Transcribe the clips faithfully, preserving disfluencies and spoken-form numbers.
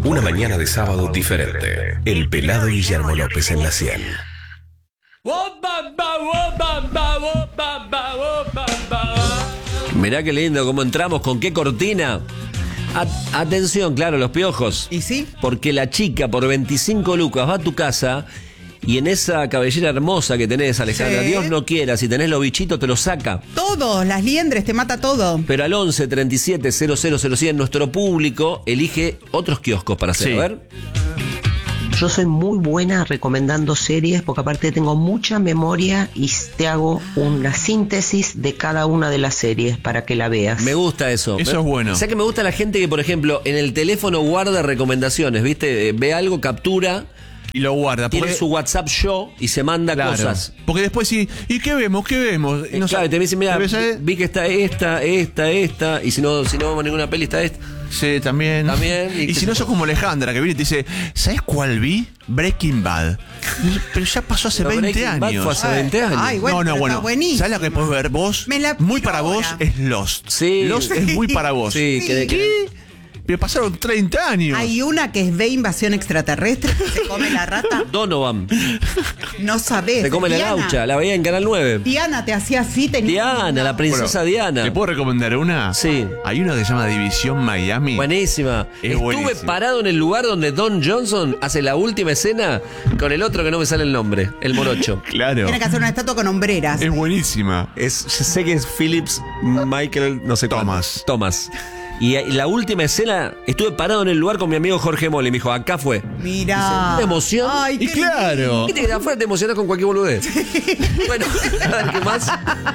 Una mañana de sábado diferente. El pelado Guillermo López en la cien. Mirá qué lindo cómo entramos, con qué cortina. A- atención, claro, los piojos. ¿Y sí? Porque la chica por veinticinco lucas va a tu casa y en esa cabellera hermosa que tenés, Alejandra, Sí. Dios no quiera, si tenés los bichitos te los saca. Todos, las liendres, te mata todo. Pero al once treinta y siete cero cero cero cien nuestro público elige otros kioscos para hacer. Sí. A ver. Yo soy muy buena recomendando series porque aparte tengo mucha memoria y te hago una síntesis de cada una de las series para que la veas. Me gusta eso. Eso Me- es bueno. O sea que me gusta la gente que, por ejemplo, en el teléfono guarda recomendaciones, ¿viste? Eh, Ve algo, captura, Y lo guarda. tiene porque- su WhatsApp yo y se manda Claro. cosas. Porque después sí, ¿y qué vemos? ¿Qué vemos? Y no Claro, sé- y te dicen, mira, ¿ves, eh? vi que está esta, esta, esta, y si no, si no vemos ninguna peli está esta. Sí, también. También, y Y, que si se- no sos como Alejandra, que viene y te dice, ¿sabes cuál vi? Breaking Bad. Pero ya pasó hace Pero veinte Breaking Bad años. fue hace veinte años. Ay, bueno, no, no, pero bueno. está buenísimo. ¿Sabes la que puedes ver vos? Me la Muy pido para vos ahora. es Lost. Sí. Lost es muy para vos. Sí, que, que- ¿Qué? Pero pasaron treinta años. Hay una que es ve invasión extraterrestre, que se come la rata. Donovan. No sabés. Se come la Diana. gaucha, la veía en Canal nueve. Diana te hacía así, tenía. Diana, la princesa Bueno, Diana. ¿Te puedo recomendar una? Sí. Hay una que se llama División Miami. Buenísima. Es Estuve buenísima. parado en el lugar donde Don Johnson hace la última escena con el otro que no me sale el nombre, el morocho. Claro. Tiene que hacer una estatua con hombreras. Es buenísima. Es, yo sé que es Phillips Michael, no sé cuánto. Thomas. Thomas. Y, y la última escena, estuve parado en el lugar con mi amigo Jorge Mole y me dijo, acá fue. Mirá. Una emoción. Ay, Y qué claro. Viste que de afuera te emocionas con cualquier boludez. Bueno, a ver qué más.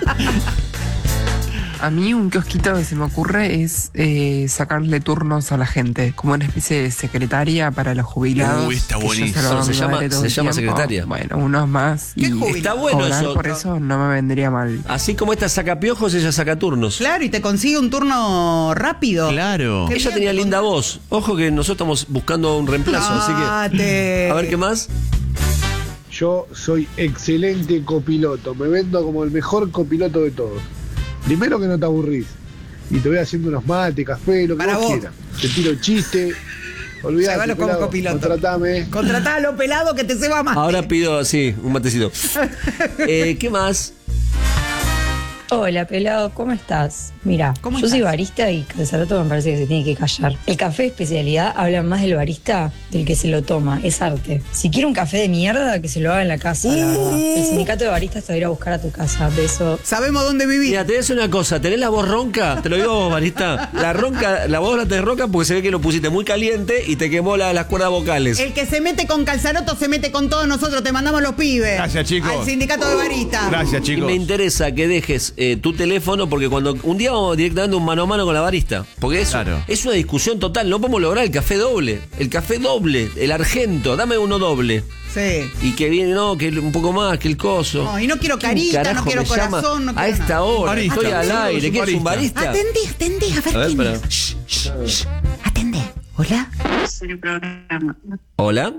A mí un kiosquito que se me ocurre es eh, sacarle turnos a la gente, como una especie de secretaria para los jubilados. Uy, está que yo buenísimo. lo Se llama- daré todo se el llama tiempo. secretaria. Bueno, unos más. ¿Qué y jubilado? Está bueno cobrar eso. por eso no me vendría mal. Así como esta saca piojos, ella saca turnos. Claro, y te consigue un turno rápido. Claro. Qué Ella bien, tenía te linda con- voz. Ojo que nosotros estamos buscando un reemplazo, así que. Date. A ver qué más. Yo soy excelente copiloto, me vendo como el mejor copiloto de todos. Primero que no te aburrís y te voy haciendo unos mates, café, lo que Para vos vos. quieras. Te tiro chiste, olvidate, Llévalo como pelado, copiloto. contratame. Contratalo, pelado, que te se va más. Ahora pido así, un matecito. Eh, ¿Qué más? Hola, pelado, ¿cómo estás? Mira, ¿Cómo yo soy estás? barista y Casaroto me parece que se tiene que callar. El café de especialidad habla más del barista del que se lo toma, es arte. Si quiere un café de mierda, que se lo haga en la casa, la verdad. El sindicato de baristas te va a ir a buscar a tu casa, beso. Sabemos dónde vivir. Mira, te voy a decir una cosa, ¿tenés la voz ronca? Te lo digo vos, barista. La ronca, la voz la tenés ronca porque se ve que lo pusiste muy caliente y te quemó la- las cuerdas vocales. El que se mete con Calzaroto se mete con todos nosotros. Te mandamos los pibes. Gracias, chicos. Al sindicato de baristas. Gracias, Y chicos. me interesa que dejes eh, tu teléfono porque cuando un día vamos directamente un mano a mano con la barista. Porque eso Claro. es una discusión total. No podemos lograr el café doble. El café doble, el argento. Dame uno doble. Sí. Y que viene, no, que un poco más, que el coso. No, y no quiero ¿Quién carita, no carajo quiero me llama corazón, no a quiero esta nada. hora, Barista. estoy al Seguro aire. es un ¿Qué es un barista. barista? Atendé, atendé, a ver A ver, quién espera. es. Shh, shh, shh. Atendé. Hola. ¿Hola?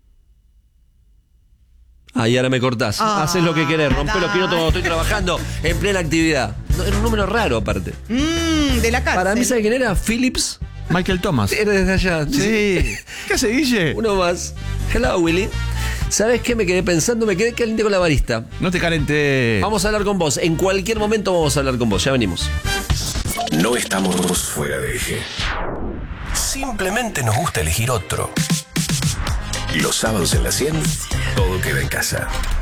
Ahí ahora me cortás. Ah, Haces lo que querés, rompé los dale. pinos todo. Estoy trabajando en plena actividad. No, era un número raro aparte. Mmm, de la cárcel. Para mí, ¿sabes quién era? Phillips. Michael Thomas. Era desde allá. Sí. ¿Qué hace, Guille? Uno más. Hello, Willy. ¿Sabes qué? Me quedé pensando, me quedé caliente con la barista. No te calentes. Vamos a hablar con vos. En cualquier momento vamos a hablar con vos. Ya venimos. No estamos fuera de eje. Simplemente nos gusta elegir otro. Los sábados en la cien, todo queda en casa.